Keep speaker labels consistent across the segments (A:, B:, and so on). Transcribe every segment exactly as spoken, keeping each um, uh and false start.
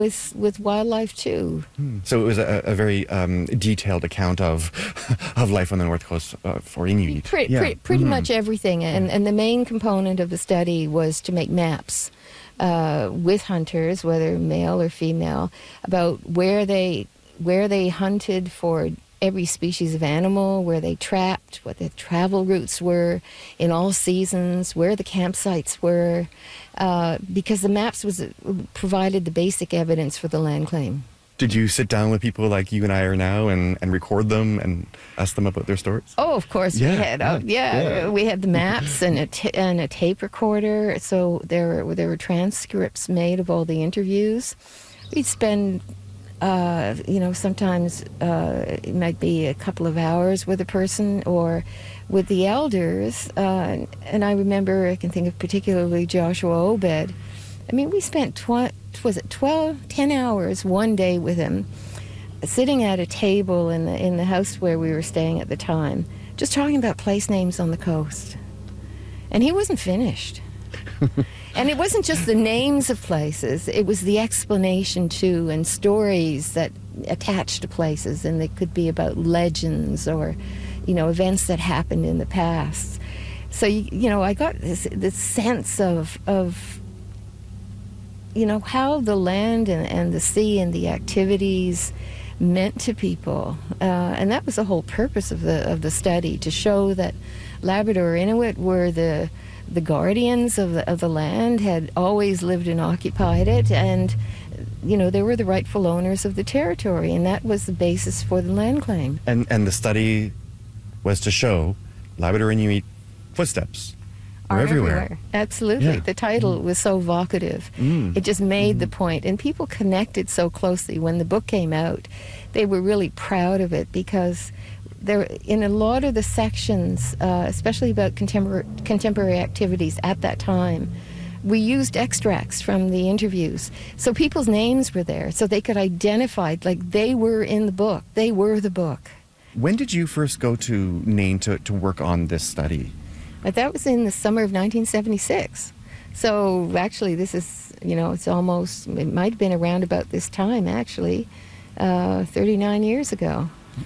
A: with with wildlife too.
B: Hmm. So it was a, a very um, detailed account of of life on the North Coast uh, for Inuit.
A: Pre-
B: yeah.
A: pre- pretty
B: mm-hmm.
A: much everything, and and the main component of the study was to make maps uh, with hunters, whether male or female, about where they where they hunted for every species of animal, where they trapped, what the travel routes were in all seasons, where the campsites were, uh, because the maps was provided the basic evidence for the land claim.
B: Did you sit down with people like you and I are now and, and record them and ask them about their stories?
A: Oh, of course
B: yeah,
A: we had.
B: yeah,
A: Uh, yeah,
B: yeah,
A: we had the maps and a t- and a tape recorder. So there were there were transcripts made of all the interviews. We'd spend. Uh, you know, sometimes uh, it might be a couple of hours with a person or with the elders. Uh, and I remember, I can think of particularly Joshua Obed. I mean, we spent, tw- was it twelve, ten hours one day with him, sitting at a table in the, in the house where we were staying at the time, just talking about place names on the coast. And he wasn't finished. And it wasn't just the names of places, it was the explanation too, and stories that attach to places, and they could be about legends or, you know, events that happened in the past. So, you, you know, I got this, this sense of, of, you know, how the land and, and the sea and the activities meant to people. Uh, and that was the whole purpose of the, of the study, to show that Labrador Inuit were the the guardians of the, of the land, had always lived and occupied it, and, you know, they were the rightful owners of the territory, and that was the basis for the land claim.
B: And and the study was to show Labrador Inuit footsteps were everywhere.
A: everywhere. Absolutely.
B: Yeah.
A: The title mm. was so evocative.
B: Mm.
A: It just made
B: mm.
A: the point, and people connected so closely. When the book came out, they were really proud of it, because there, in a lot of the sections, uh, especially about contemporary, contemporary activities at that time, we used extracts from the interviews. So people's names were there, so they could identify, like they were in the book. They were the book.
B: When did you first go to Nain to, to work on this study?
A: But that was in the summer of nineteen seventy-six. So actually this is, you know, it's almost, it might have been around about this time, actually, uh, thirty-nine years ago.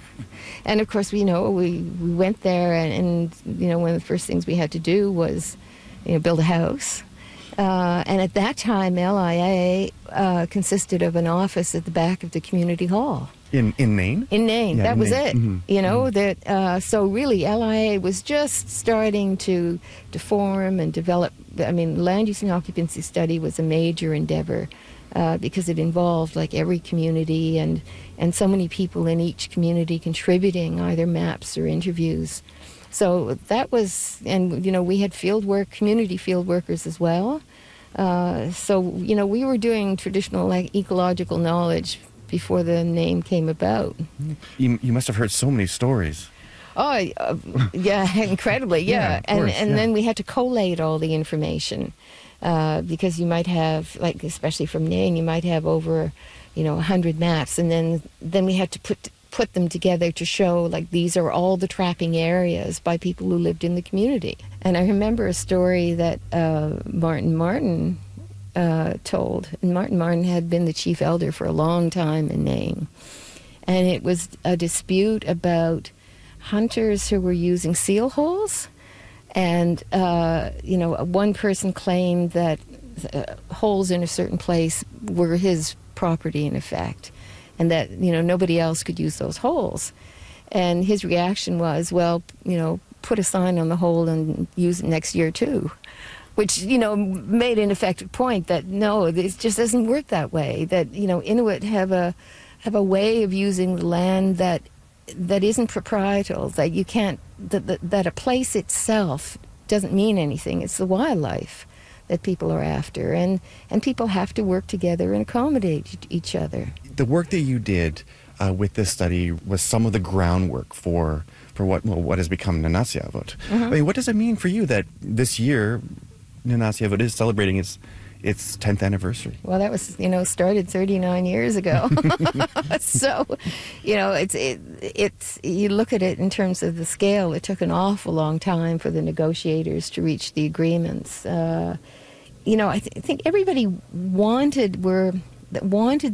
A: And of course, you know, we, we went there, and, and, you know, one of the first things we had to do was, you know, build a house. Uh, and at that time, L I A uh, consisted of an office at the back of the community hall.
B: In in Nain?
A: In Nain,
B: yeah,
A: that
B: in
A: was
B: Nain.
A: it.
B: Mm-hmm.
A: You know,
B: mm-hmm.
A: that uh, so really L I A was just starting to, to form and develop. I mean, land use and occupancy study was a major endeavor, uh, because it involved like every community and, and so many people in each community contributing either maps or interviews. So that was, and you know, we had field work, community field workers as well. Uh, so, you know, we were doing traditional like ecological knowledge before the name came about.
B: You, you must have heard so many stories.
A: Oh, uh, yeah, incredibly, yeah.
B: yeah
A: and
B: course,
A: and
B: yeah.
A: then we had to collate all the information, uh, because you might have, like, especially from Nain, you might have over, you know, a hundred maps, and then then we had to put put them together to show, like, these are all the trapping areas by people who lived in the community. And I remember a story that uh, Martin Martin uh, told. And Martin Martin had been the chief elder for a long time in Nain. And it was a dispute about hunters who were using seal holes. And, uh, you know, one person claimed that uh, holes in a certain place were his property, in effect, and that, you know, nobody else could use those holes. And his reaction was, well, you know, put a sign on the hole and use it next year too, which, you know, made an effective point that no, it just doesn't work that way, that, you know, Inuit have a have a way of using the land that that isn't proprietal, that you can't, that, that, that a place itself doesn't mean anything. It's the wildlife that people are after, and, and people have to work together and accommodate each other.
B: The work that you did uh, with this study was some of the groundwork for for what well, what has become Nanatsiavut.
A: Mm-hmm.
B: I mean, what does it mean for you that this year Nanatsiavut is celebrating its its tenth anniversary?
A: Well, that was, you know, started thirty-nine years ago. So, you know, it's it, it's you look at it in terms of the scale. It took an awful long time for the negotiators to reach the agreements. Uh, you know, I, th- I think everybody wanted were that wanted